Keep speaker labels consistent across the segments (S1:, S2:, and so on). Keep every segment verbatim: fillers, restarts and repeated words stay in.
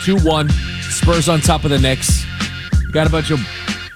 S1: two one. Spurs on top of the Knicks. Got a bunch of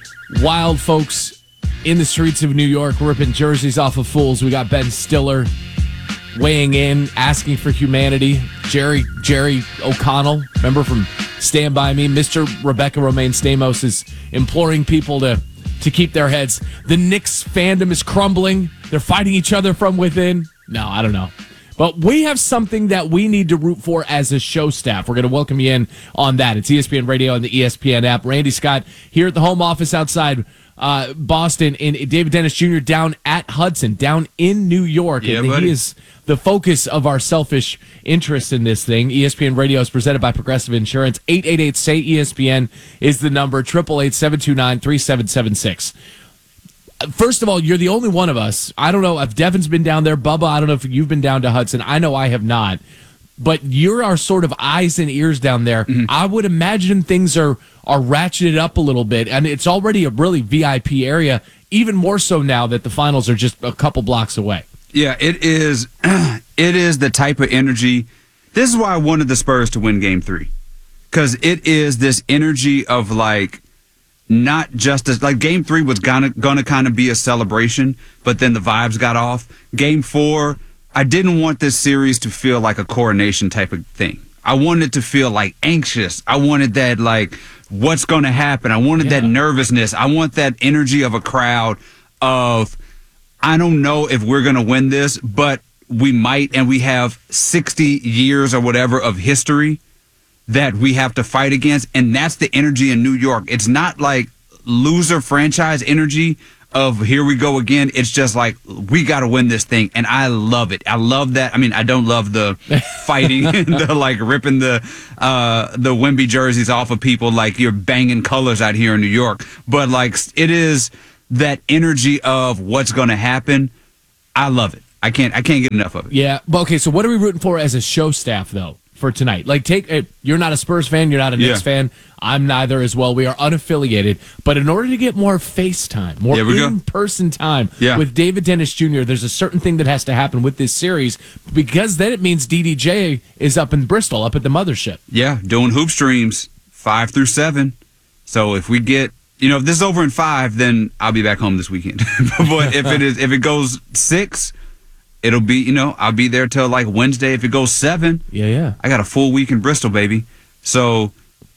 S1: wild folks in the streets of New York ripping jerseys off of fools. We got Ben Stiller weighing in, asking for humanity. Jerry Jerry O'Connell, remember from Stand By Me? Mister Rebecca Romaine Stamos is imploring people to, to keep their heads. The Knicks fandom is crumbling. They're fighting each other from within. No, I don't know. But we have something that we need to root for as a show staff. We're going to welcome you in on that. It's E S P N Radio and the E S P N app. Randy Scott here at the home office outside uh, Boston, and David Dennis Junior down at Hudson, down in New York.
S2: Yeah,
S1: and
S2: buddy.
S1: he is the focus of our selfish interest in this thing. E S P N Radio is presented by Progressive Insurance. eight eight eight, S A Y, E S P N is the number. eight eight eight, seven two nine, three seven seven six. First of all, you're the only one of us. I don't know if Devin's been down there. Bubba, I don't know if you've been down to Hudson. I know I have not. But you're our sort of eyes and ears down there. Mm-hmm. I would imagine things are, are ratcheted up a little bit. And it's already a really V I P area, even more so now that the finals are just a couple blocks away.
S2: Yeah, it is. It is the type of energy. This is why I wanted the Spurs to win Game Three, because it is this energy of like not just as like Game Three was gonna gonna kind of be a celebration, but then the vibes got off. Game Four, I didn't want this series to feel like a coronation type of thing. I wanted it to feel like anxious. I wanted that like what's going to happen. I wanted yeah. that nervousness. I want that energy of a crowd of I don't know if we're going to win this, but we might, and we have sixty years or whatever of history that we have to fight against, and that's the energy in New York. It's not like loser franchise energy of here we go again. It's just like we got to win this thing, and I love it. I love that. I mean, I don't love the fighting, the like ripping the uh, the Wemby jerseys off of people like you're banging colors out here in New York, but like it is that energy of what's going to happen. I love it. I can't. I can't get enough of it.
S1: Yeah. But okay. So what are we rooting for as a show staff though? For tonight, like take uh, you're not a Spurs fan, you're not a Knicks
S2: yeah.
S1: fan. I'm neither as well. We are unaffiliated, but in order to get more FaceTime, more
S2: yeah,
S1: in-person time
S2: yeah.
S1: with David Dennis Junior, there's a certain thing that has to happen with this series because then it means D D J is up in Bristol, up at the mothership.
S2: Yeah, doing hoop streams five through seven. So if we get, you know, if this is over in five, then I'll be back home this weekend. But if it is, if it goes six. It'll be, you know, I'll be there till like Wednesday. If it goes seven,
S1: yeah, yeah.
S2: I got a full week in Bristol, baby. So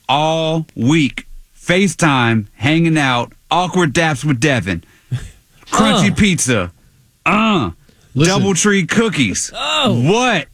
S2: all week, FaceTime, hanging out, awkward daps with Devin, crunchy
S1: uh.
S2: pizza, uh, Doubletree cookies.
S1: Oh,
S2: what?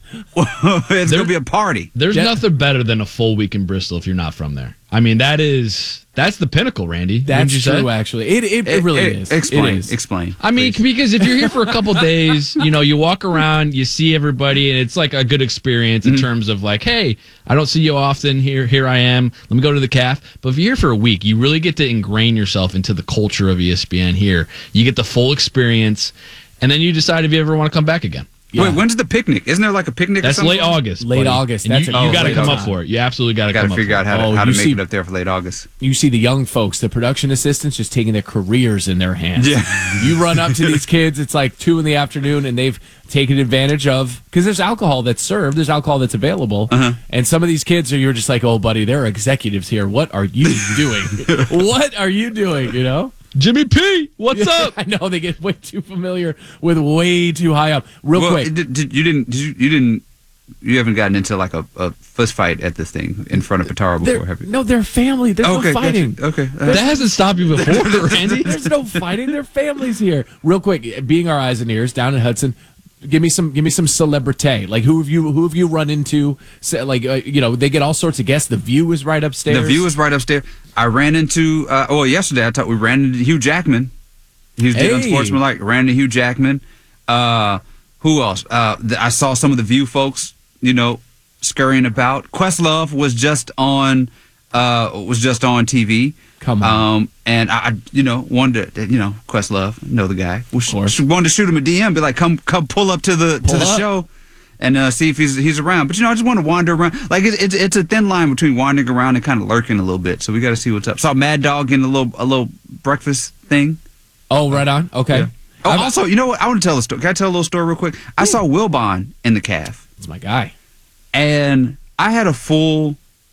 S2: It's
S3: there,
S2: gonna be a party.
S3: There's
S1: yeah.
S3: nothing better than a full week in Bristol if you're not from there. I mean, that is that's the pinnacle, Randy.
S1: That's
S3: you
S1: true.
S3: say?
S1: Actually, it it, it really
S2: it,
S1: is.
S2: Explain.
S1: It is.
S2: Explain.
S3: I mean,
S2: please.
S3: because if you're here for a couple days, you know, you walk around, you see everybody, and it's like a good experience in mm-hmm. terms of like, hey, I don't see you often. Here, here I am. Let me go to the caf. But if you're here for a week, you really get to ingrain yourself into the culture of E S P N here. You get the full experience, and then you decide if you ever want to come back again.
S1: Yeah.
S2: Wait, when's the picnic? Isn't there like a picnic?
S3: That's
S2: or something?
S3: late August.
S1: Late
S3: buddy.
S1: August.
S3: And
S1: That's
S3: you,
S1: a-
S3: you
S1: oh,
S3: got to
S1: late
S3: come up
S1: August.
S3: for it. You absolutely got to
S2: Got
S3: come
S2: to
S3: up
S2: figure
S3: for
S2: out
S3: it.
S2: how to,
S1: Oh,
S2: how to
S1: you
S2: make
S1: see-
S2: it up there for late August.
S1: You see the young folks, the production assistants, just taking their careers in their hands.
S2: Yeah.
S1: You run up to these kids, it's like two in the afternoon, and they've taken advantage of, because there's alcohol that's served, there's alcohol that's available,
S2: Uh-huh.
S1: and some of these kids are, you're just like, oh, buddy, there are executives here. What are you doing? What are you doing, you know?
S3: Jimmy P, what's up?
S1: I know, they get way too familiar with way too high up. Real
S2: well,
S1: quick.
S2: Did, did, you didn't. Did you, you didn't. You haven't gotten into like a, a fist fight at this thing in front of Patara before,
S1: They're-
S2: have you?
S1: No, they're family. There's
S2: okay,
S1: no fighting.
S2: gotcha. Okay. Uh,
S3: That hasn't stopped you before, Randy.
S1: There's no fighting. Their families here. Real quick, being our eyes and ears down in Hudson, give me some. Give me some celebrity. Like who have you? Who have you run into? Say, Like uh, you know, they get all sorts of guests. The View is right upstairs.
S2: the View is right upstairs. I ran into. Uh, oh, yesterday I thought we ran into Hugh Jackman. He's big
S1: Hey.
S2: unsportsmanlike. Ran into Hugh Jackman. Uh, who else? Uh, the, I saw some of the View folks. You know, scurrying about. Questlove was just on. Uh, was just on T V.
S1: Come on.
S2: Um, and I, I, you know, wanted to, you know, Questlove, know the guy. We sh-
S1: course.
S2: sh- wanted to shoot him a D M, be like, come, come, pull up to the
S1: Pull
S2: to the
S1: up.
S2: show, and uh, see if he's he's around. But you know, I just want to wander around. Like it, it's it's a thin line between wandering around and kind of lurking a little bit. So we got to see what's up. Saw Mad Dog in a little a little breakfast thing.
S1: Oh, right on. Okay.
S2: Yeah. Oh,
S1: I'm-
S2: also, you know what? I want to tell a story. Can I tell a little story real quick? I saw Wilbon in the calf,
S1: It's my guy.
S2: and I had a full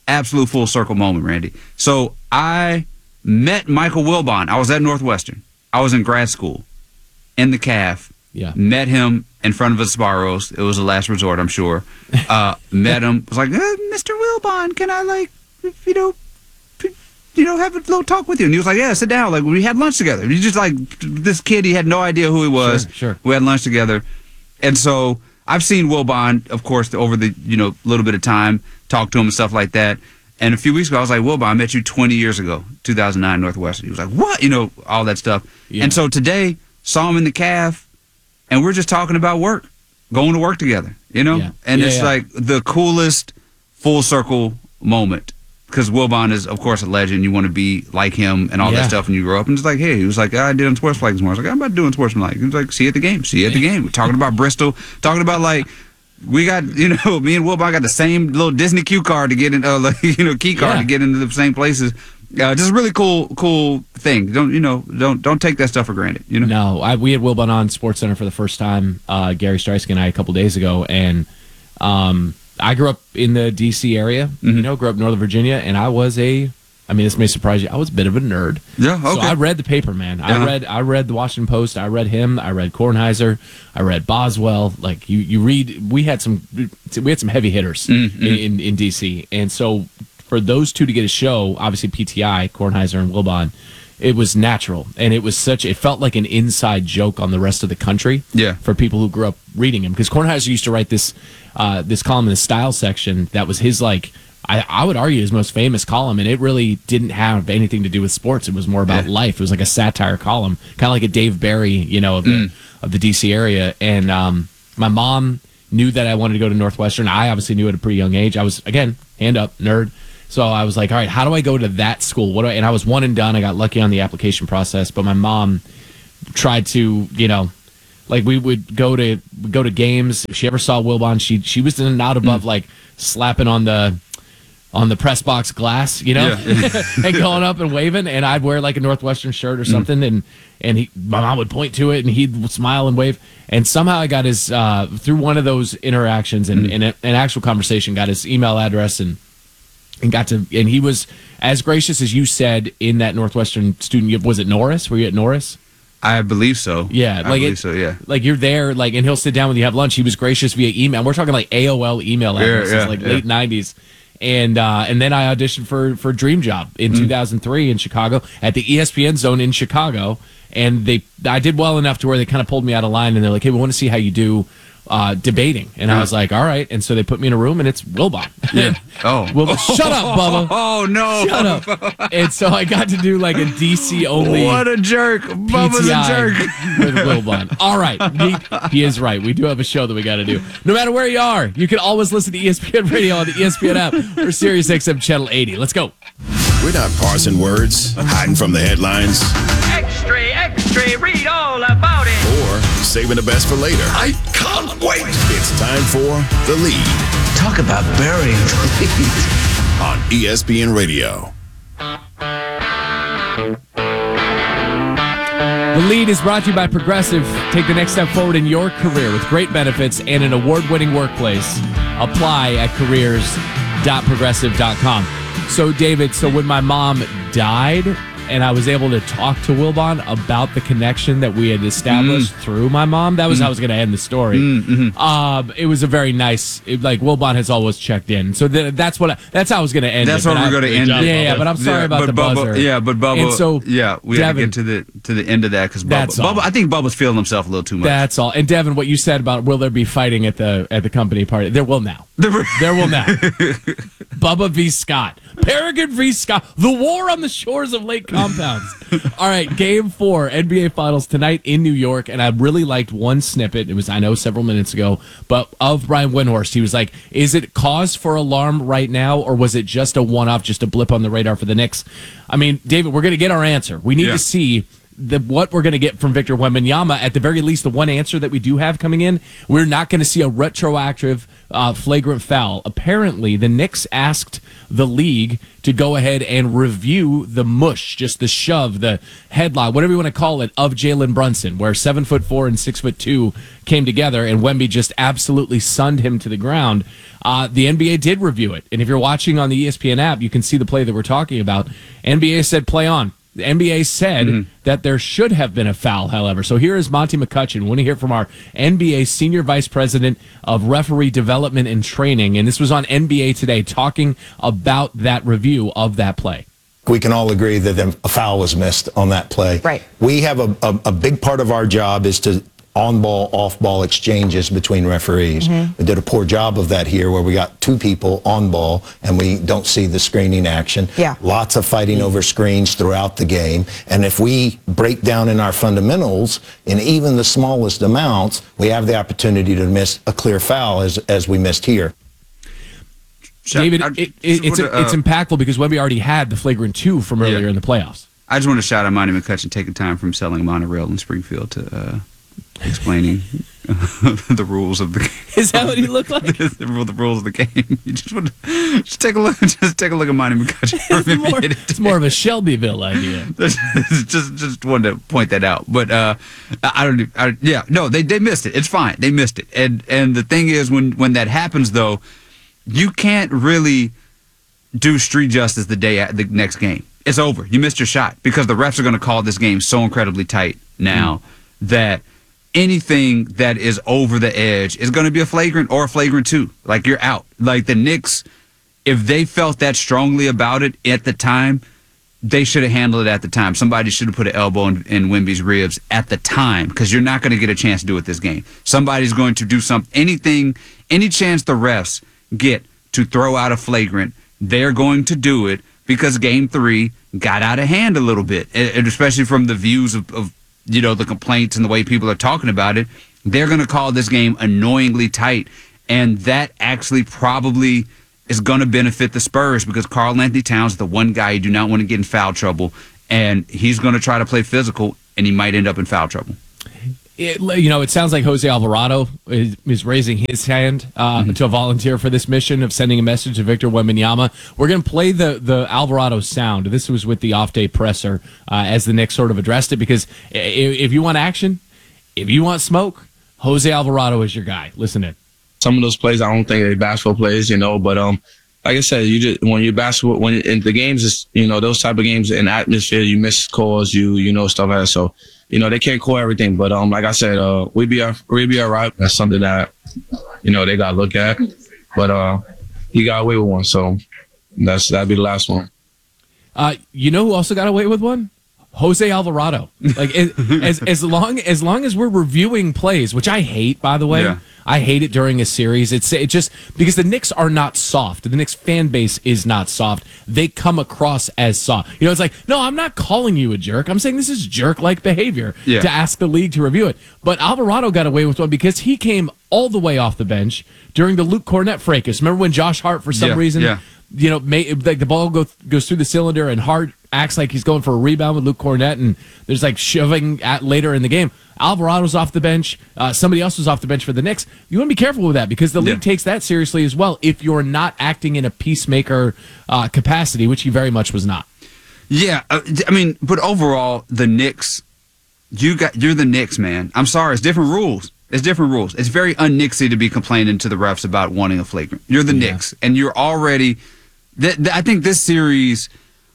S2: absolute full circle moment, Randy. So I met Michael Wilbon. I was at Northwestern. I was in grad school in the C A F.
S1: Yeah.
S2: Met him in front of a Sbarro's. It was a last resort, I'm sure. Uh, met him. Was like, eh, Mister Wilbon, can I, like, you know, you know, have a little talk with you? And he was like, yeah, sit down. Like, we had lunch together. He just like, this kid, he had no idea who he was.
S1: Sure, sure.
S2: We had lunch together. And so I've seen Wilbon, of course, over the, you know, little bit of time, talk to him and stuff like that. And a few weeks ago, I was like, Wilbon, I met you twenty years ago, two thousand nine Northwestern. He was like, what? You know, all that stuff.
S1: Yeah.
S2: And so today, saw him in the C A F, and we're just talking about work, going to work together, you know?
S1: Yeah.
S2: And
S1: Yeah,
S2: it's
S1: yeah.
S2: like the coolest full circle moment. Because Wilbon is, of course, a legend. You want to be like him and all
S1: Yeah.
S2: that stuff when you grow up. And it's like, hey, he was like, I did on Sports Flag this morning. I was like, I'm about doing Sportsman Like. He was like, see you at the game. See you at the game. We're talking about Bristol. Talking about, like, we got, you know, me and Wilbon got the same little Disney cue card to get in, uh, like, you know, key card
S1: Yeah.
S2: to get into the same places. Uh, just a really cool, cool thing. Don't, you know, don't don't take that stuff for granted, you know?
S1: No, I, we had Wilbon on Sports Center for the first time, uh, Gary Streisky and I, a couple days ago, and um, I grew up in the D C area,
S2: Mm-hmm.
S1: you know, grew up in Northern Virginia, and I was a, I mean, this may surprise you, I was a bit of a nerd.
S2: Yeah,
S1: So
S2: okay.
S1: I read the paper, man. I
S2: Uh-huh.
S1: read, I read the Washington Post. I read him. I read Kornheiser. I read Boswell. Like you, you read. We had some, we had some heavy hitters
S2: Mm-hmm.
S1: in, in in D C, and so for those two to get a show, obviously P T I, Kornheiser and Wilbon, it was natural, and it was such. It felt like an inside joke on the rest of the country.
S2: Yeah.
S1: For people who grew up reading him, because Kornheiser used to write this uh, this column in the style section that was his like. I, I would argue his most famous column, and it really didn't have anything to do with sports. It was more about
S2: Yeah.
S1: life. It was like a satire column, kind of like a Dave Barry, you know, of the, of the D C area. And um, my mom knew that I wanted to go to Northwestern. I obviously knew at a pretty young age. I was, again, hand up, nerd. So I was like, all right, how do I go to that school? What do I, and I was one and done. I got lucky on the application process, but my mom tried to, you know, like we would go to go to games. If she ever saw Wilbon, she she was not above like slapping on the on the press box glass, you know, and going up and waving. And I'd wear like a Northwestern shirt or something, and and he, my mom would point to it, and he'd smile and wave. And somehow I got his uh, through one of those interactions and, and an actual conversation, got his email address and and got to, and he was as gracious as you said in that Northwestern student. Was it Norris? Were you at Norris?
S2: I believe so.
S1: Yeah,
S2: I
S1: like
S2: believe
S1: it,
S2: so, yeah.
S1: Like you're there, like, and he'll sit down when you have lunch. He was gracious via email. We're talking like A O L email addresses,
S2: yeah,
S1: like
S2: yeah.
S1: late nineties. And uh, and then I auditioned for for Dream Job in
S2: Mm-hmm.
S1: two thousand three in Chicago at the E S P N Zone in Chicago. And they, I did well enough to where they kind of pulled me out of line, and they're like, "Hey, we want to see how you do uh, debating." And I was like, "All right." And so they put me in a room, and it's Wilbon.
S2: Yeah. Oh.
S1: Well, shut up, Bubba.
S2: Oh, no.
S1: Shut up. And so I got to do like a D C only.
S2: What a jerk. Bubba's
S1: P T I
S2: a jerk.
S1: with Wilbon. All right. He, he is right. We do have a show that we got to do. No matter where you are, you can always listen to E S P N Radio on the E S P N app or Sirius X M Channel eighty. Let's go.
S4: We're not parsing words, hiding from the headlines,
S5: Extra, extra, read all about it.
S4: or saving the best for later. I can't wait. It's time for The Lead
S6: Talk about burying the lead.
S4: on E S P N Radio.
S1: The Lead is brought to you by Progressive. Take the next step forward in your career with great benefits and an award-winning workplace. Apply at careers dot progressive dot com. So, David, so when my mom died and I was able to talk to Wilbon about the connection that we had established
S2: Mm.
S1: through my mom, that was how I was going to end the story.
S2: Mm-hmm.
S1: Um, it was a very nice, it, like Wilbon has always checked in. So th- that's what I, that's how I was going to end
S2: That's
S1: it.
S2: what
S1: but
S2: we're
S1: I-
S2: going to
S3: Great
S2: end
S3: job,
S2: it.
S1: Yeah, yeah,
S3: Bubba.
S1: but I'm sorry
S2: Yeah,
S1: about
S2: but
S1: the
S2: Bubba,
S1: buzzer.
S2: Yeah, but Bubba.
S1: And so,
S2: yeah, we got to
S1: Devin-
S2: get to the to the end of that because Bubba,
S1: That's all.
S2: Bubba. I think Bubba's feeling himself a little too much.
S1: That's all. And Devin, what you said about will there be fighting at the at the company party? There will now. There will now. Bubba v. Scott. Peregrine v. Scott. The war on the shores of Lake Compounds. All right, game four, N B A Finals tonight in New York. And I really liked one snippet. It was, I know, several minutes ago, but of Brian Windhorst. He was like, is it cause for alarm right now, or was it just a one-off, just a blip on the radar for the Knicks? I mean, David, we're going to get our answer. We need
S2: Yeah.
S1: to see the what we're going to get from Victor Wembanyama, at the very least, the one answer that we do have coming in, we're not going to see a retroactive uh, flagrant foul. Apparently, the Knicks asked the league to go ahead and review the mush, just the shove, the headlock, whatever you want to call it, of Jalen Brunson, where seven foot four and six foot two came together, and Wemby just absolutely sunned him to the ground. Uh, the N B A did review it, and if you're watching on the E S P N app, you can see the play that we're talking about. N B A said play on. The N B A said mm-hmm. that there should have been a foul, however. So here is Monty McCutcheon. We want to hear from our N B A Senior Vice President of Referee Development and Training, and this was on N B A Today, talking about that review of that play.
S7: We can all agree that a foul was missed on that play.
S8: Right.
S7: We have a, a, a big part of our job is to on-ball, off-ball exchanges between referees. Mm-hmm. We did a poor job of that here where we got two people on ball and we don't see the screening action.
S8: Yeah.
S7: Lots of fighting over screens throughout the game. And if we break down in our fundamentals in even the smallest amounts, we have the opportunity to miss a clear foul as, as we missed here.
S1: David, it, it, it's, uh, it's impactful because Wemby already had the flagrant two from earlier
S2: yeah.
S1: in the playoffs.
S2: I just want to shout out Monty McCutcheon taking time from selling a monorail in Springfield to uh, explaining the rules of the game.
S1: Is that what he looked like?
S2: the, the, the rules of the game. You just want to just take a look. Just take a look at Monty McCutcheon.
S1: It's more, it's more of a Shelbyville idea.
S2: just, just wanted to point that out. But uh, I don't. I, yeah, no, they they missed it. It's fine. They missed it. And and the thing is, when when that happens, though, you can't really do street justice the day at the next game. It's over. You missed your shot because the refs are going to call this game so incredibly tight now mm. that anything that is over the edge is going to be a flagrant or a flagrant two. Like, you're out. Like, the Knicks, if they felt that strongly about it at the time, they should have handled it at the time. Somebody should have put an elbow in, in Wemby's ribs at the time because you're not going to get a chance to do it this game. Somebody's going to do something, anything, any chance the refs get to throw out a flagrant, they're going to do it because game three got out of hand a little bit, and especially from the views of, of you know, the complaints and the way people are talking about it. They're going to call this game annoyingly tight, and that actually probably is going to benefit the Spurs because Karl Anthony Towns is the one guy you do not want to get in foul trouble, and he's going to try to play physical, and he might end up in foul trouble.
S1: It, you know, it sounds like Jose Alvarado is, is raising his hand uh, mm-hmm. to volunteer for this mission of sending a message to Victor Wembanyama. We're going to play the, the Alvarado sound. This was with the off-day presser uh, as the Knicks sort of addressed it because if, if you want action, if you want smoke, Jose Alvarado is your guy. Listen in.
S9: Some of those plays, I don't think they're basketball plays, you know, but um, like I said, you just when you basketball, when in the games, is you know, those type of games in atmosphere, you miss calls, you you know, stuff like that. So, you know, they can't call everything, but um, like I said, uh, we be we be all right. That's something that you know they got to look at. But uh, he got away with one, so that's that'd be the last one.
S1: Uh, you know who also got away with one? Jose Alvarado. Like as as long as long as we're reviewing plays, which I hate, by the way.
S2: Yeah.
S1: I hate it during a series. It's it just because the Knicks are not soft. The Knicks fan base is not soft. They come across as soft. You know, it's like, no, I'm not calling you a jerk. I'm saying this is jerk-like behavior
S2: yeah.
S1: to ask the league to review it. But Alvarado got away with one because he came all the way off the bench during the Luke Cornett fracas. Remember when Josh Hart, for some
S2: yeah,
S1: reason,
S2: yeah.
S1: you know, may, like the ball go, goes through the cylinder and Hart acts like he's going for a rebound with Luke Cornett, and there's like shoving at later in the game. Alvarado's off the bench. Uh, somebody else was off the bench for the Knicks. You want to be careful with that because the league yeah. takes that seriously as well if you're not acting in a peacemaker uh, capacity, which he very much was not.
S2: Yeah, uh, I mean, but overall, the Knicks, you got you're the Knicks, man. I'm sorry, it's different rules. It's different rules. It's very un-Knicksy to be complaining to the refs about wanting a flagrant. You're the yeah. Knicks, and you're already. Th- th- I think this series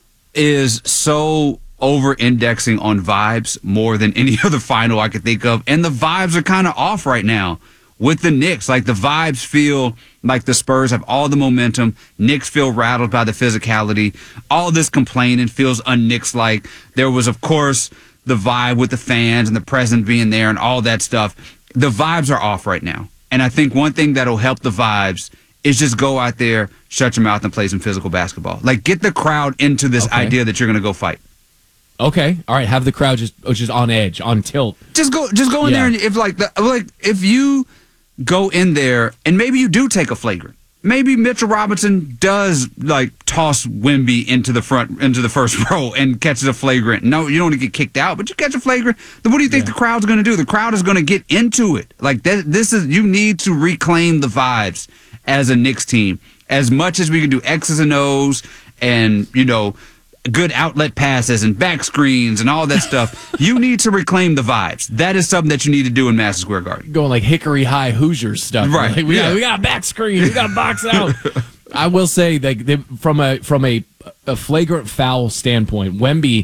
S2: is so over-indexing on vibes more than any other final I could think of. And the vibes are kind of off right now with the Knicks. Like, the vibes feel like the Spurs have all the momentum. Knicks feel rattled by the physicality. All this complaining feels un-Knicks-like. There was, of course, the vibe with the fans and the president being there and all that stuff. The vibes are off right now. And I think one thing that'll help the vibes is just go out there, shut your mouth, and play some physical basketball. Like, get the crowd into this
S1: okay.
S2: idea that you're going to go fight.
S1: Okay, all right. Have the crowd just just on edge, on tilt.
S2: Just go, just go in
S1: yeah.
S2: there, and if like the, like if you go in there and maybe you do take a flagrant, maybe Mitchell Robinson does like toss Wemby into the front, into the first row and catches a flagrant. No, you don't want to get kicked out, but you catch a flagrant. Then what do you think yeah. the crowd's going to do? The crowd is going to get into it. Like that, this is, you need to reclaim the vibes as a Knicks team. As much as we can do X's and O's and, you know, good outlet passes and back screens and all that stuff, you need to reclaim the vibes. That is something that you need to do in Madison Square Garden.
S1: Going like Hickory High Hoosiers stuff.
S2: Right.
S1: Like, we,
S2: yeah.
S1: got, we got a back screen. We got to box out. I will say that they, from a from a, a flagrant foul standpoint, Wemby,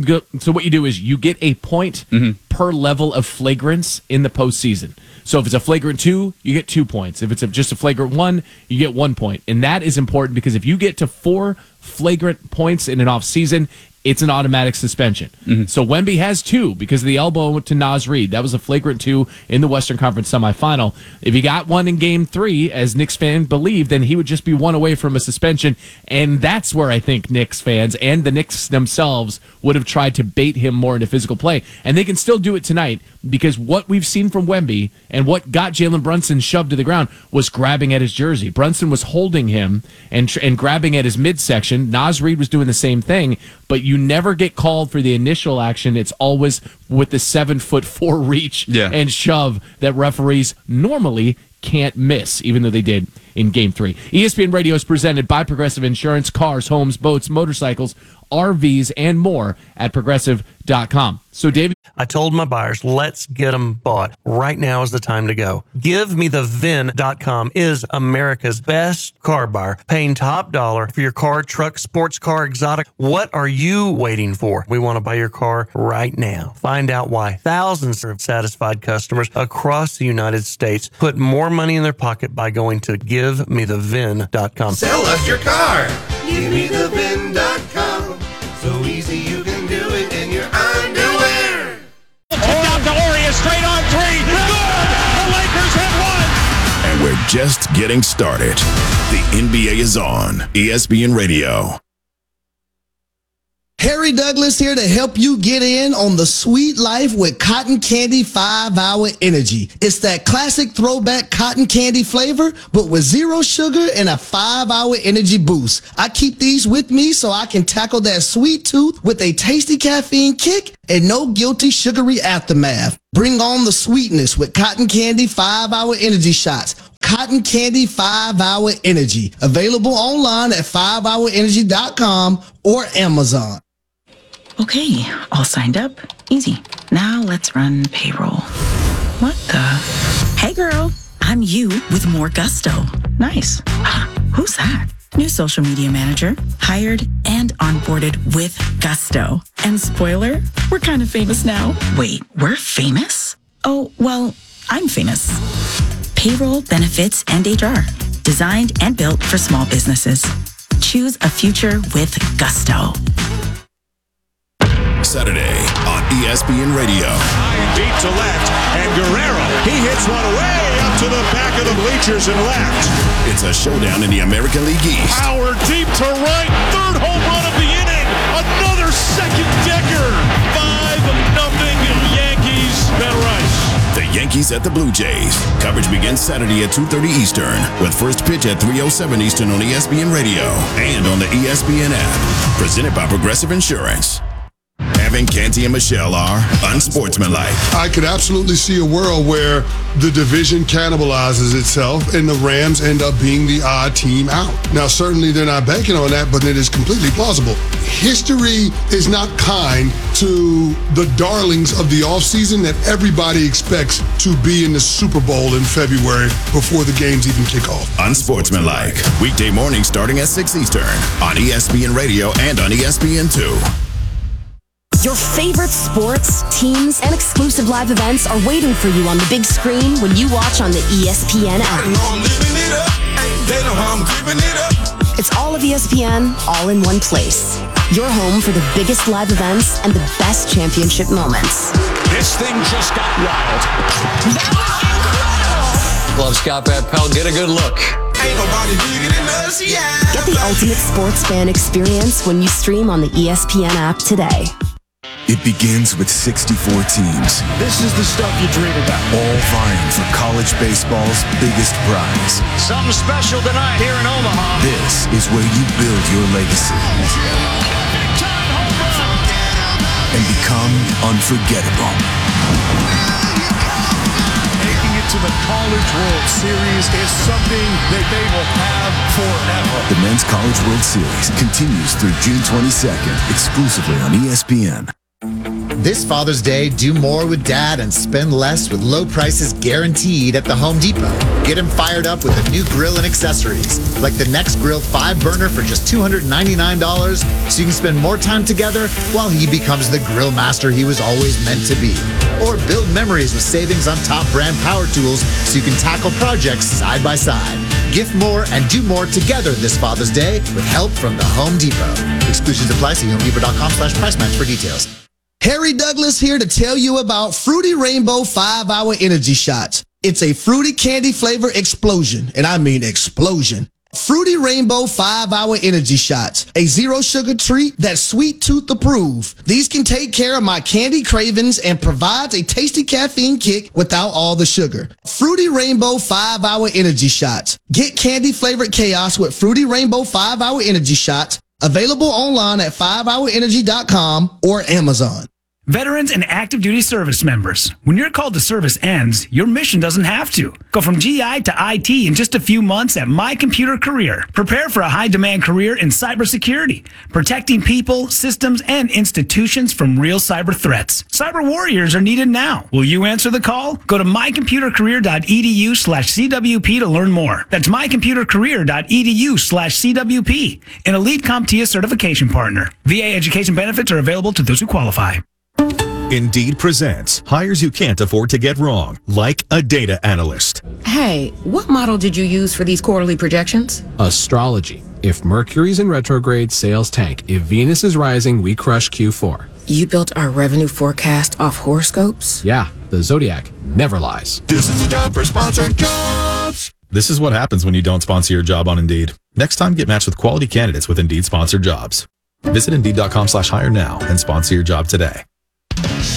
S1: so what you do is you get a point mm-hmm. per level of flagrants in the postseason. So if it's a flagrant two, you get two points. If it's a, just a flagrant one, you get one point. And that is important because if you get to four flagrant points in an off season, it's an automatic suspension. Mm-hmm. So Wemby has two because of the elbow to Naz Reid. That was a flagrant two in the Western Conference semifinal. If he got one in game three, as Knicks fans believe, then he would just be one away from a suspension. And that's where I think Knicks fans and the Knicks themselves would have tried to bait him more into physical play. And they can still do it tonight because what we've seen from Wemby and what got Jalen Brunson shoved to the ground was grabbing at his jersey. Brunson was holding him and, and grabbing at his midsection. Naz Reid was doing the same thing, but you never get called for the initial action. It's always with the seven foot four reach
S2: yeah.
S1: and shove that referees normally can't miss, even though they did in game three. E S P N Radio is presented by Progressive Insurance, cars, homes, boats, motorcycles, R Vs, and more at progressive dot com. So, David,
S8: I told my buyers, let's get them bought. Right now is the time to go. Give Me The V I N dot com is America's best car buyer, paying top dollar for your car, truck, sports car, exotic. What are you waiting for? We want to buy your car right now. Find out why thousands of satisfied customers across the United States put more money in their pocket by going to Give Me The V I N dot com.
S10: Sell us your car. Give Me The V I N dot com. So easy you can do it in your underwear.
S11: Tipped out to Ori, straight on three. Good! The Lakers have won!
S4: And we're just getting started. The N B A is on E S P N Radio.
S12: Harry Douglas here to help you get in on the sweet life with Cotton Candy five hour Energy. It's that classic throwback cotton candy flavor, but with zero sugar and a five hour energy boost. I keep these with me so I can tackle that sweet tooth with a tasty caffeine kick and no guilty sugary aftermath. Bring on the sweetness with Cotton Candy five hour Energy shots. Cotton Candy five hour Energy. Available online at five hour energy dot com or Amazon.
S13: Okay, all signed up. Easy. Now let's run payroll. What the? Hey girl, I'm you with more gusto. Nice. Who's that? New social media manager, hired and onboarded with gusto. And spoiler, we're kind of famous now. Wait, we're famous? Oh, well, I'm famous. Payroll, benefits, and H R. Designed and built for small businesses. Choose a future with gusto.
S4: Saturday on E S P N Radio.
S11: Deep to left, and Guerrero, he hits one way up to the back of the bleachers and left.
S4: It's a showdown in the American League East.
S11: Power deep to right, third home run of the inning, another second decker. Five nothing Yankees. Ben Rice.
S4: The Yankees at the Blue Jays. Coverage begins Saturday at two thirty Eastern with first pitch at three oh seven Eastern on E S P N Radio and on the E S P N app. Presented by Progressive Insurance. Evan, Canty, and Michelle are unsportsmanlike.
S14: I could absolutely see a world where the division cannibalizes itself and the Rams end up being the odd team out. Now, certainly they're not banking on that, but it is completely plausible. History is not kind to the darlings of the offseason that everybody expects to be in the Super Bowl in February before the games even kick off.
S4: Unsportsmanlike. Weekday morning starting at six Eastern on E S P N Radio and on E S P N two.
S15: Your favorite sports, teams, and exclusive live events are waiting for you on the big screen when you watch on the E S P N app. It's all of E S P N, all in one place. Your home for the biggest live events and the best championship moments.
S11: This thing just got wild.
S15: That was incredible!
S16: Love Scott Van Pelt. Get a good look.
S15: Ain't nobody bigger than us, yeah. Get the ultimate sports fan experience when you stream on the E S P N app today.
S17: It begins with sixty-four teams.
S11: This is the stuff you dream about.
S17: All vying for college baseball's biggest prize.
S5: Something special tonight here in Omaha.
S17: This is where you build your legacy and become unforgettable.
S11: Making it to the College World Series is something that they will have forever.
S17: The Men's College World Series continues through June twenty-second, exclusively on E S P N.
S18: This Father's Day, do more with Dad and spend less with low prices guaranteed at the Home Depot. Get him fired up with a new grill and accessories, like the Next Grill five burner for just two hundred ninety-nine dollars, so you can spend more time together while he becomes the grill master he was always meant to be. Or build memories with savings on top brand power tools so you can tackle projects side by side. Gift more and do more together this Father's Day with help from the Home Depot. Exclusions apply. See homedepot.com slash price match for details.
S12: Harry Douglas here to tell you about Fruity Rainbow five hour Energy Shots. It's a fruity candy flavor explosion, and I mean explosion. Fruity Rainbow five hour Energy Shots, a zero sugar treat that's sweet tooth approved. These can take care of my candy cravings and provides a tasty caffeine kick without all the sugar. Fruity Rainbow five hour Energy Shots. Get candy flavored chaos with Fruity Rainbow five hour Energy Shots. Available online at five hour energy dot com or Amazon.
S19: Veterans and active duty service members, when your call to service ends, your mission doesn't have to. Go from G I to I T in just a few months at My Computer Career. Prepare for a high-demand career in cybersecurity, protecting people, systems, and institutions from real cyber threats. Cyber warriors are needed now. Will you answer the call? Go to my computer career dot e d u slash c w p to learn more. That's my computer career dot e d u slash c w p, an Elite CompTIA certification partner. V A education benefits are available to those who qualify.
S20: Indeed presents hires you can't afford to get wrong, like a data analyst.
S21: Hey, what model did you use for these quarterly projections?
S22: Astrology. If Mercury's in retrograde, sales tank. If Venus is rising, we crush Q four.
S21: You built our revenue forecast off horoscopes?
S22: Yeah, the Zodiac never lies.
S20: This is a job for sponsored jobs. This is what happens when you don't sponsor your job on Indeed. Next time, get matched with quality candidates with Indeed sponsored jobs. Visit Indeed dot com slash hire now and sponsor your job today.